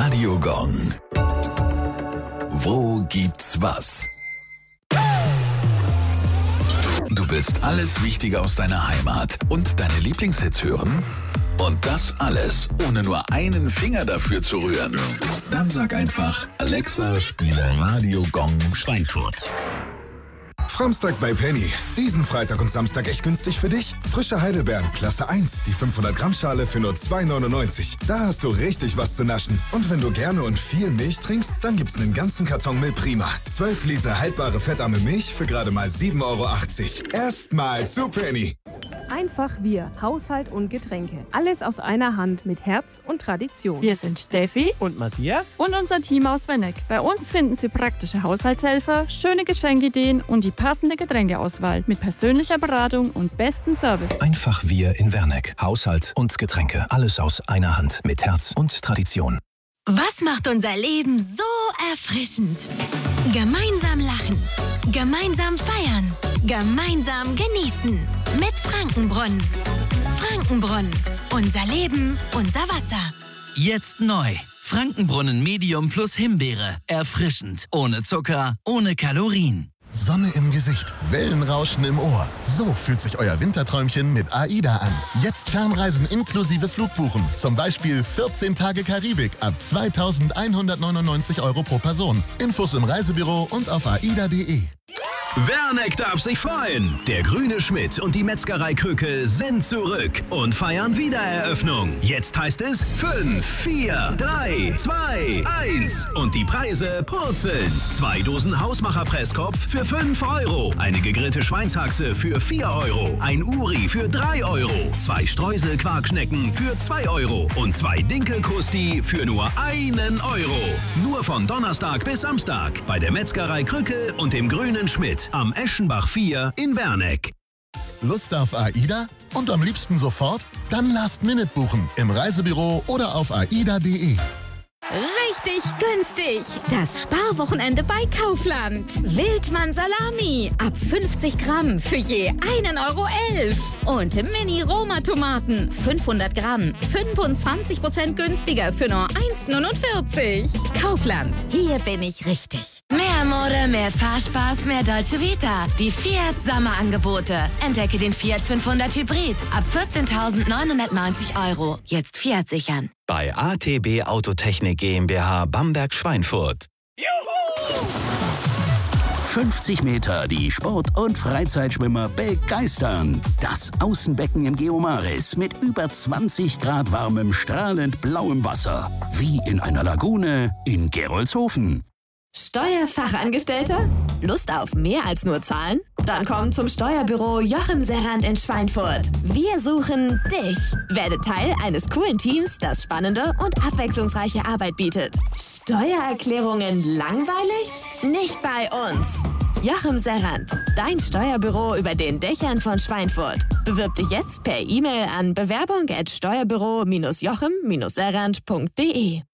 Radio Gong. Wo gibt's was? Du willst alles Wichtige aus deiner Heimat und deine Lieblingshits hören? Und das alles, ohne nur einen Finger dafür zu rühren. Dann sag einfach, Alexa, spiele Radio Gong Schweinfurt. Framstag bei Penny. Diesen Freitag und Samstag echt günstig für dich. Frische Heidelbeeren, Klasse 1, die 500 Gramm Schale für nur 2,99. Da hast du richtig was zu naschen. Und wenn du gerne und viel Milch trinkst, dann gibt's einen ganzen Karton Milch Prima. 12 Liter haltbare fettarme Milch für gerade mal 7,80 €. Erstmal zu Penny. Einfach wir, Haushalt und Getränke. Alles aus einer Hand mit Herz und Tradition. Wir sind Steffi und Matthias und unser Team aus Wenneck. Bei uns finden Sie praktische Haushaltshelfer, schöne Geschenkideen und die passende Getränkeauswahl mit persönlicher Beratung und bestem Service. Einfach wir in Werneck. Haushalt und Getränke. Alles aus einer Hand mit Herz und Tradition. Was macht unser Leben so erfrischend? Gemeinsam lachen, gemeinsam feiern, gemeinsam genießen. Mit Frankenbrunnen. Frankenbrunnen. Unser Leben, unser Wasser. Jetzt neu. Frankenbrunnen Medium plus Himbeere. Erfrischend. Ohne Zucker, ohne Kalorien. Sonne im Gesicht, Wellenrauschen im Ohr. So fühlt sich euer Winterträumchen mit AIDA an. Jetzt Fernreisen inklusive Flugbuchen. Zum Beispiel 14 Tage Karibik ab 2.199 € pro Person. Infos im Reisebüro und auf aida.de. Werneck darf sich freuen. Der Grüne Schmidt und die Metzgerei Krücke sind zurück und feiern Wiedereröffnung. Jetzt heißt es 5, 4, 3, 2, 1 und die Preise purzeln. 2 Dosen Hausmacher-Presskopf für 5 €, eine gegrillte Schweinshaxe für 4 €, ein Uri für 3 €, 2 Streusel-Quarkschnecken für 2 € und 2 Dinkelkrusti für nur 1 €. Nur von Donnerstag bis Samstag bei der Metzgerei Krücke und dem Grünen Schmidt am Eschenbach 4 in Werneck. Lust auf AIDA? Und am liebsten sofort? Dann Last-Minute buchen im Reisebüro oder auf aida.de. Richtig günstig. Das Sparwochenende bei Kaufland. Wildmann Salami. Ab 50 Gramm für je 1,11 €. Und Mini-Roma-Tomaten. 500 Gramm. 25% günstiger für nur 1,49 €. Kaufland. Hier bin ich richtig. Mehr Mode, mehr Fahrspaß, mehr Dolce Vita. Die Fiat Sommerangebote. Entdecke den Fiat 500 Hybrid. Ab 14.990 €. Jetzt Fiat sichern. Bei ATB Autotechnik GmbH Bamberg-Schweinfurt. Juhu! 50 Meter die Sport- und Freizeitschwimmer begeistern. Das Außenbecken im Geomaris mit über 20 Grad warmem, strahlend blauem Wasser. Wie in einer Lagune in Gerolzhofen. Steuerfachangestellter? Lust auf mehr als nur Zahlen? Dann komm zum Steuerbüro Joachim Serrand in Schweinfurt. Wir suchen dich. Werde Teil eines coolen Teams, das spannende und abwechslungsreiche Arbeit bietet. Steuererklärungen langweilig? Nicht bei uns. Joachim Serrand, dein Steuerbüro über den Dächern von Schweinfurt. Bewirb dich jetzt per E-Mail an bewerbung@steuerbüro-joachim-serrand.de.